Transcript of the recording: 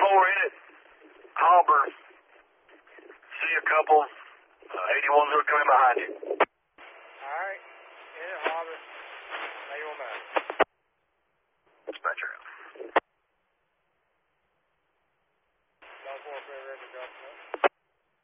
in it. Harbor. See a couple. 81s are coming behind you. All right. In it, Harbor. 81 back.